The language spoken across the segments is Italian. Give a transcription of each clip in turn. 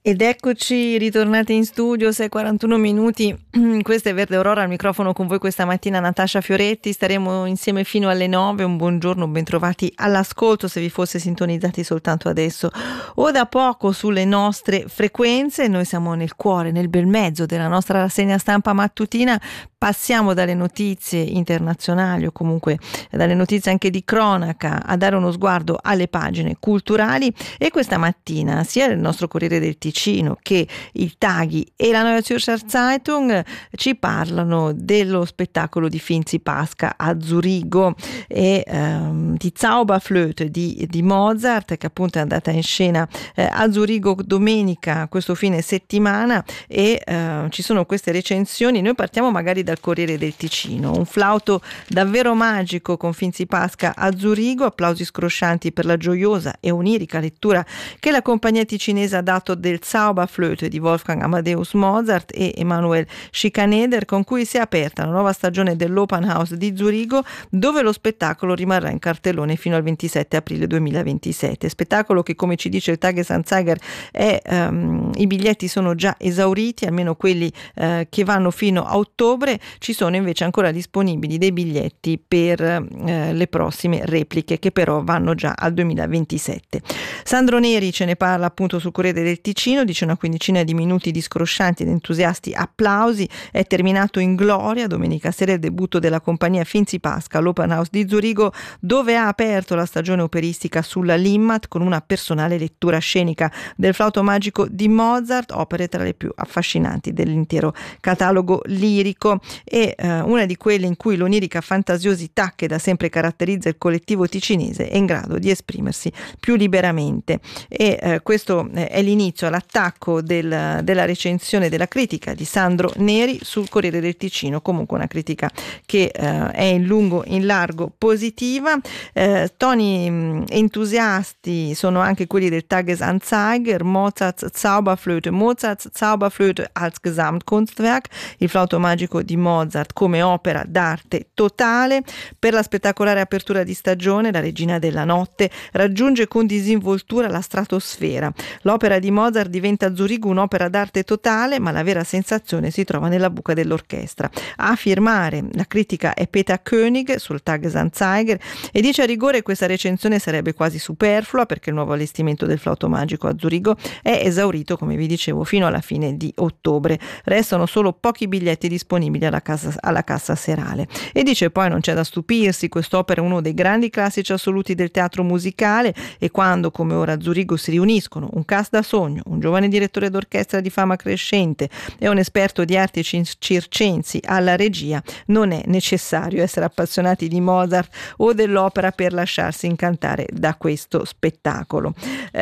Ed eccoci ritornati in studio, 6:41 minuti. Questa è Verde Aurora, al microfono con voi questa mattina Natascia Fioretti. Staremo insieme fino alle 9. Un buongiorno, bentrovati all'ascolto se vi fosse sintonizzati soltanto adesso o da poco sulle nostre frequenze. Noi siamo nel cuore, nel bel mezzo della nostra rassegna stampa mattutina. Passiamo dalle notizie internazionali o comunque dalle notizie anche di cronaca a dare uno sguardo alle pagine culturali, e questa mattina sia il nostro Corriere del Ticino che il Taghi e la Neue Zürcher Zeitung ci parlano dello spettacolo di Finzi Pasca a Zurigo e di Zauberflöte di Mozart, che appunto è andata in scena a Zurigo domenica, questo fine settimana, e ci sono queste recensioni. Noi partiamo magari dal Corriere del Ticino. Un flauto davvero magico con Finzi Pasca a Zurigo, applausi scroscianti per la gioiosa e onirica lettura che la compagnia ticinese ha dato del Zauberflöte di Wolfgang Amadeus Mozart e Emanuel Schikaneder, con cui si è aperta la nuova stagione dell'Open House di Zurigo, dove lo spettacolo rimarrà in cartellone fino al 27 aprile 2027. Spettacolo che, come ci dice il Tages-Anzeiger, i biglietti sono già esauriti, almeno quelli che vanno fino a ottobre. Ci sono invece ancora disponibili dei biglietti per le prossime repliche, che però vanno già al 2027. Sandro Neri ce ne parla appunto sul Corriere del Ticino, dice: una quindicina di minuti di scroscianti ed entusiasti applausi, è terminato in gloria domenica sera il debutto della compagnia Finzi Pasca all'Open House di Zurigo, dove ha aperto la stagione operistica sulla Limmat con una personale lettura scenica del flauto magico di Mozart, opere tra le più affascinanti dell'intero catalogo lirico, e una di quelle in cui l'onirica fantasiosità che da sempre caratterizza il collettivo ticinese è in grado di esprimersi più liberamente. E questo è l'inizio all'attacco della recensione, della critica di Sandro Neri sul Corriere del Ticino. Comunque una critica che è in lungo in largo positiva. Toni entusiasti sono anche quelli del Tages-Anzeiger. Mozarts Zauberflöte als Gesamtkunstwerk, il flauto magico di Mozart come opera d'arte totale. Per la spettacolare apertura di stagione, la Regina della Notte raggiunge con disinvoltura la stratosfera. L'opera di Mozart diventa a Zurigo un'opera d'arte totale, ma la vera sensazione si trova nella buca dell'orchestra. A firmare la critica è Peter König sul Tages-Anzeiger, e dice: a rigore questa recensione sarebbe quasi superflua, perché il nuovo allestimento del flauto magico a Zurigo è esaurito, come vi dicevo, fino alla fine di ottobre. Restano solo pochi biglietti disponibili alla cassa serale. E dice poi: non c'è da stupirsi, quest'opera è uno dei grandi classici assoluti del teatro musicale, e quando come ora a Zurigo si riuniscono un cast da sogno, un giovane direttore d'orchestra di fama crescente e un esperto di arti circensi alla regia, non è necessario essere appassionati di Mozart o dell'opera per lasciarsi incantare da questo spettacolo.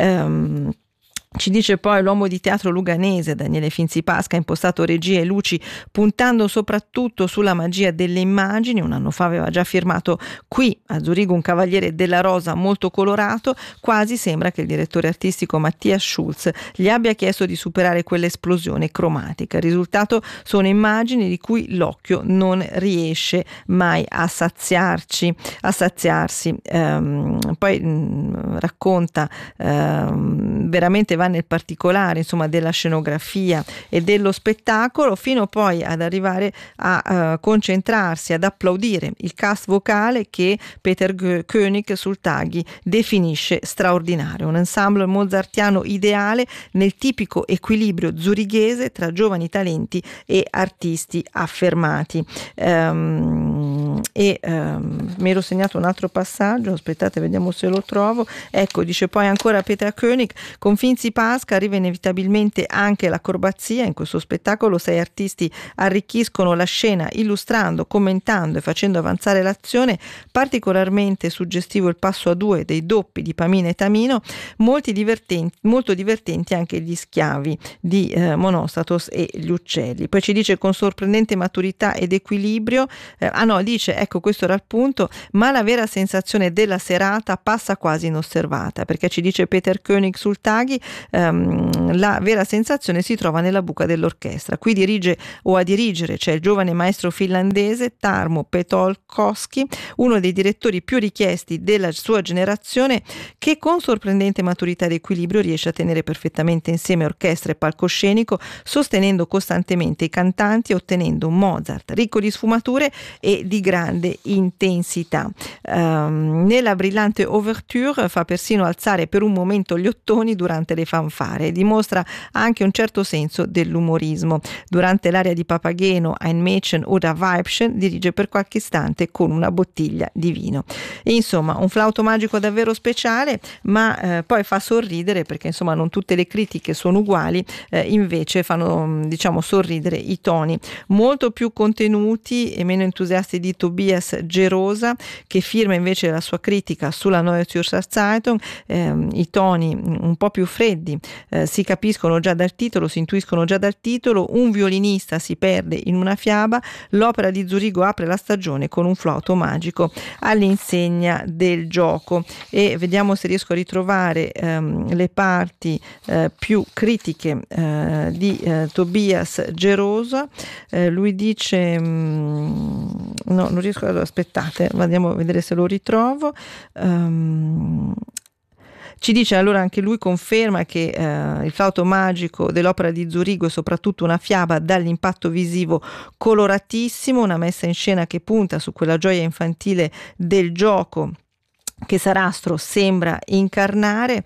Ci dice poi l'uomo di teatro luganese Daniele Finzi Pasca ha impostato regia e luci puntando soprattutto sulla magia delle immagini. Un anno fa aveva già firmato qui a Zurigo un Cavaliere della Rosa molto colorato. Quasi sembra che il direttore artistico Matthias Schulz gli abbia chiesto di superare quell'esplosione cromatica. Il risultato sono immagini di cui l'occhio non riesce mai a saziarsi. Poi racconta veramente, nel particolare insomma della scenografia e dello spettacolo, fino poi ad arrivare a concentrarsi, ad applaudire il cast vocale che Peter König sul Taghi definisce straordinario, un ensemble mozartiano ideale nel tipico equilibrio zurighese tra giovani talenti e artisti affermati. Mi ero segnato un altro passaggio, aspettate, vediamo se lo trovo. Ecco, dice poi ancora Peter König: con Finzi Pasca arriva inevitabilmente anche l'acrobazia. In questo spettacolo 6 artisti arricchiscono la scena illustrando, commentando e facendo avanzare l'azione. Particolarmente suggestivo il passo a 2 dei doppi di Pamina e Tamino, molto divertenti anche gli schiavi di Monostatos e gli uccelli. Poi ci dice: con sorprendente maturità ed equilibrio, dice dice ecco questo era il punto, ma la vera sensazione della serata passa quasi inosservata, perché ci dice Peter Koenig sul Taghi, la vera sensazione si trova nella buca dell'orchestra. Qui dirige o a dirigere c'è il giovane maestro finlandese Tarmo Petolkoski, uno dei direttori più richiesti della sua generazione, che con sorprendente maturità ed equilibrio riesce a tenere perfettamente insieme orchestra e palcoscenico, sostenendo costantemente i cantanti e ottenendo un Mozart ricco di sfumature e di grande intensità. Nella brillante ouverture fa persino alzare per un momento gli ottoni durante le fanfare e dimostra anche un certo senso dell'umorismo. Durante l'aria di Papageno, Ein Mädchen oder Weibchen, dirige per qualche istante con una bottiglia di vino. E insomma, un flauto magico davvero speciale, ma poi fa sorridere, perché insomma non tutte le critiche sono uguali, invece fanno diciamo sorridere i toni molto più contenuti e meno entusiasti di Tobias Gerosa, che firma invece la sua critica sulla Neue Zürcher Zeitung. I toni un po' più freddi si capiscono già dal titolo, si intuiscono già dal titolo. Un violinista si perde in una fiaba, l'opera di Zurigo apre la stagione con un flauto magico all'insegna del gioco. E vediamo se riesco a ritrovare le parti più critiche di Tobias Gerosa. Lui dice no, non riesco, allora, aspettate, andiamo a vedere se lo ritrovo. Ci dice allora anche lui, conferma che il flauto magico dell'opera di Zurigo è soprattutto una fiaba dall'impatto visivo coloratissimo, una messa in scena che punta su quella gioia infantile del gioco che Sarastro sembra incarnare.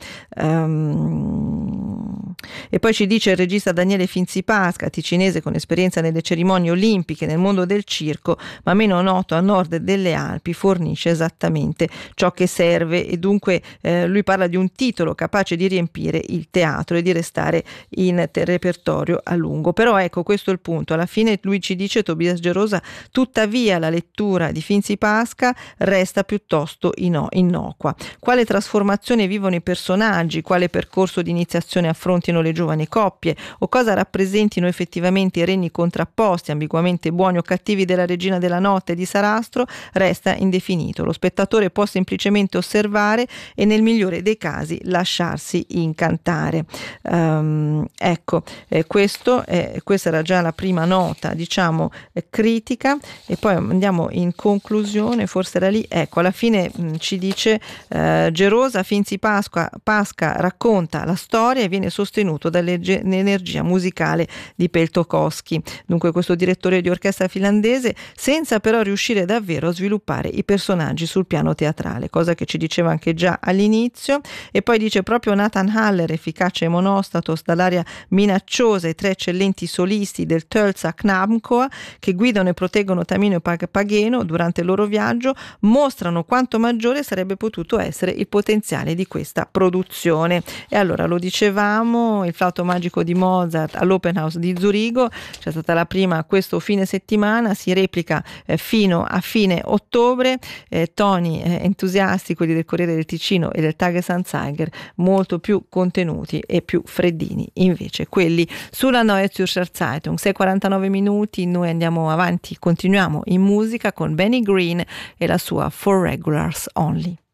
E poi ci dice il regista Daniele Finzi-Pasca, ticinese con esperienza nelle cerimonie olimpiche nel mondo del circo, ma meno noto a nord delle Alpi, fornisce esattamente ciò che serve, e dunque lui parla di un titolo capace di riempire il teatro e di restare in repertorio a lungo. Però ecco, questo è il punto, alla fine lui ci dice, Tobias Gerosa, tuttavia la lettura di Finzi-Pasca resta piuttosto innocua. Quale trasformazione vivono i personaggi, quale percorso di iniziazione affrontino le giovani coppie, o cosa rappresentino effettivamente i regni contrapposti, ambiguamente buoni o cattivi della regina della notte di Sarastro, resta indefinito. Lo spettatore può semplicemente osservare e nel migliore dei casi lasciarsi incantare. Ecco, questa era già la prima nota, diciamo, critica, e poi andiamo in conclusione, forse era lì, ecco, alla fine ci dice Gerosa, Finzi-Pasca racconta la storia e viene sostenuto dall'energia musicale di Peltokoski, dunque questo direttore di orchestra finlandese, senza però riuscire davvero a sviluppare i personaggi sul piano teatrale, cosa che ci diceva anche già all'inizio. E poi dice proprio Nathan Haller, efficace e monostatos, dall'aria minacciosa, e tre eccellenti solisti del Tölzer Knabenchor che guidano e proteggono Tamino e Papageno durante il loro viaggio, mostrano quanto maggiore sarebbe potuto essere il potenziale di questa produzione. E allora, lo dicevamo, il flauto magico di Mozart all'Open House di Zurigo, c'è stata la prima questo fine settimana, si replica fino a fine ottobre. Toni entusiasti, quelli del Corriere del Ticino e del Tages-Anzeiger, molto più contenuti e più freddini invece quelli sulla Neue Zürcher Zeitung. 6:49 minuti, noi andiamo avanti, continuiamo in musica con Benny Green e la sua For Regulars Only.